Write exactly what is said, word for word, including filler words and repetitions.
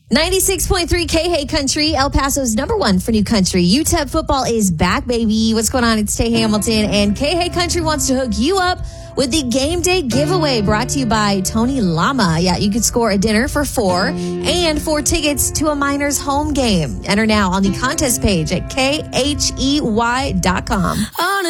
ninety-six point three K-Hey Country, El Paso's number one for new country. U T E P football is back, baby. What's going on? It's Tay Hamilton, and K-Hey Country wants to hook you up with the game day giveaway brought to you by Tony Lama. Yeah, you could score a dinner for four and four tickets to a Miners home game. Enter now on the contest page at K H E Y dot com.